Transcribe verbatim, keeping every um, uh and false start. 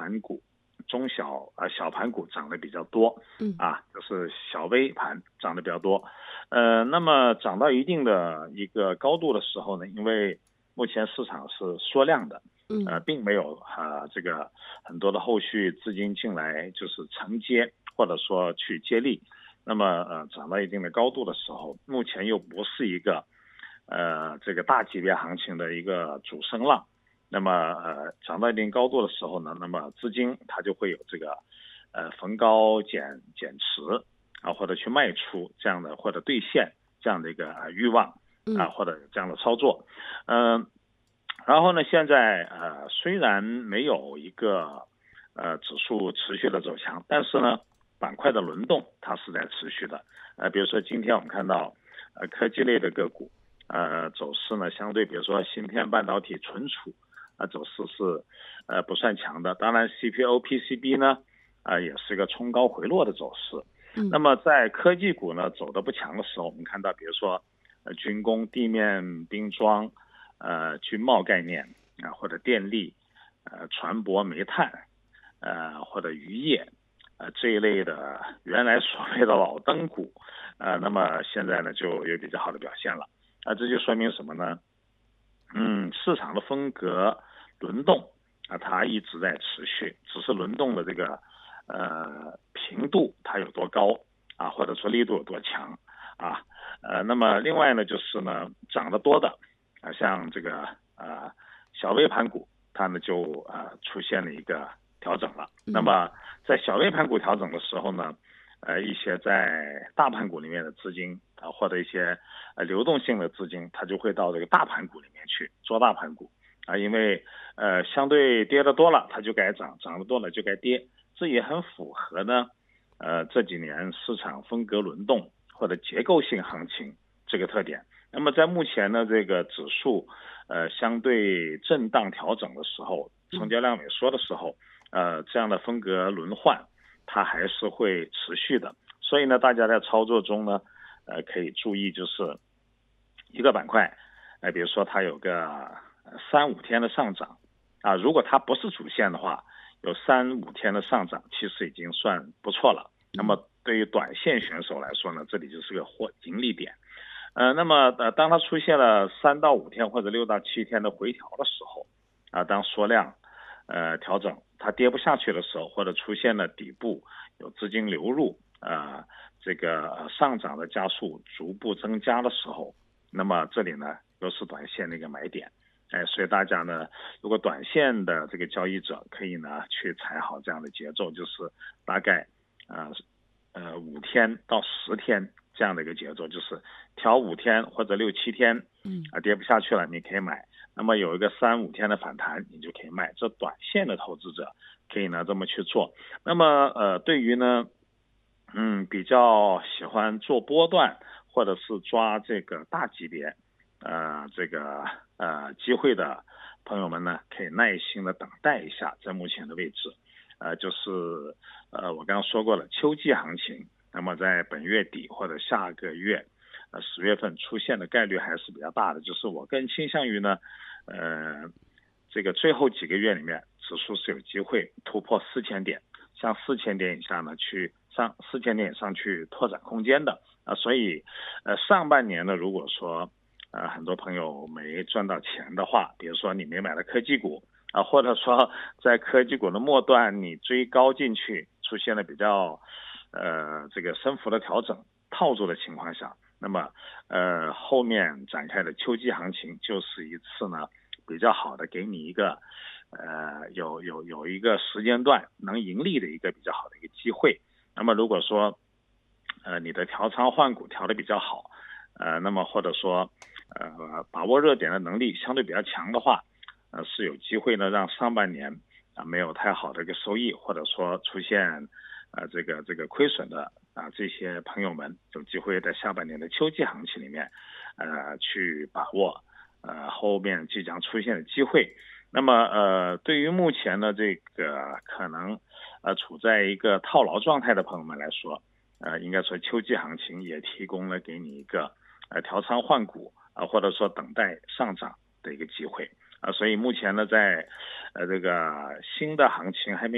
盘股、中小呃小盘股涨得比较多， 嗯啊，就是小微盘涨得比较多。呃，那么涨到一定的一个高度的时候呢，因为目前市场是缩量的，呃， 嗯并没有啊、呃、这个很多的后续资金进来就是承接或者说去接力。那么呃涨到一定的高度的时候，目前又不是一个呃这个大级别行情的一个主升浪。那么呃涨到一定高度的时候呢，那么资金它就会有这个呃逢高减减持啊，或者去卖出这样的，或者兑现这样的一个、呃、欲望啊， 嗯或者这样的操作。嗯、呃，然后呢，现在呃虽然没有一个呃指数持续的走强，但是呢板块的轮动它是在持续的。呃，比如说今天我们看到呃科技类的个股呃走势呢相对，比如说芯片、半导体、存储啊、呃、走势是呃不算强的。当然 C P O、P C B 呢啊、呃、也是一个冲高回落的走势。那嗯么在科技股呢走得不强的时候，我们看到比如说呃军工、地面兵装、呃军贸概念啊、呃、或者电力、呃船舶、煤炭呃或者渔业呃这一类的原来所谓的老灯股，呃那么现在呢就有比较好的表现了。啊、呃、这就说明什么呢？嗯，市场的风格轮动啊、呃，它一直在持续，只是轮动的这个呃频度它有多高啊，或者说力度有多强啊。呃，那么另外呢，就是呢涨得多的啊，像这个呃小微盘股，它呢就呃出现了一个调整了。那嗯么在小微盘股调整的时候呢，呃一些在大盘股里面的资金啊、呃，或者一些呃流动性的资金，它就会到这个大盘股里面去做大盘股啊，因为呃相对跌得多了，它就该涨，涨得多了就该跌，这也很符合呢呃这几年市场风格轮动或者结构性行情这个特点。那么在目前呢这个指数呃相对震荡调整的时候，成嗯交量萎缩的时候，呃这样的风格轮换它还是会持续的。所以呢大家在操作中呢呃可以注意，就是一个板块呃比如说它有个三五天的上涨啊，如果它不是主线的话，有三五天的上涨其实已经算不错了。那嗯么对于短线选手来说呢，这里就是个获盈利点。呃，那么呃，当它出现了三到五天或者六到七天的回调的时候，啊，当缩量呃调整，它跌不下去的时候，或者出现了底部有资金流入，呃，这个上涨的加速逐步增加的时候，那么这里呢又是短线的一个买点。哎，所以大家呢，如果短线的这个交易者可以呢去踩好这样的节奏，就是大概呃呃五天到十天这样的一个节奏，就是调五天或者六七天嗯啊跌不下去了，你可以买。那么有一个三五天的反弹，你就可以卖。这短线的投资者可以呢这么去做。那么呃，对于呢，嗯，比较喜欢做波段或者是抓这个大级别，呃，这个呃机会的朋友们呢，可以耐心的等待一下，在目前的位置，呃，就是呃我刚刚说过了，秋季行情，那么在本月底或者下个月，呃十月份出现的概率还是比较大的。就是我更倾向于呢，呃，这个最后几个月里面，指数是有机会突破四千点，向四千点以下呢去上四千点以上去拓展空间的啊。所以，呃，上半年呢，如果说呃很多朋友没赚到钱的话，比如说你没买的科技股啊，或者说在科技股的末段你追高进去，出现了比较呃这个升幅的调整套住的情况下，那么呃后面展开的秋季行情就是一次呢比较好的给你一个呃有有有一个时间段能盈利的一个比较好的一个机会。那么如果说呃你的调仓换股调的比较好，呃那么或者说呃把握热点的能力相对比较强的话，呃是有机会呢让上半年啊、呃、没有太好的一个收益，或者说出现呃这个这个亏损的啊、呃、这些朋友们有机会在下半年的秋季行情里面呃去把握呃后面即将出现的机会。那么呃对于目前的这个可能呃处在一个套牢状态的朋友们来说，呃应该说秋季行情也提供了给你一个呃调仓换股啊、呃、或者说等待上涨的一个机会啊、呃、所以目前呢在呃这个新的行情还没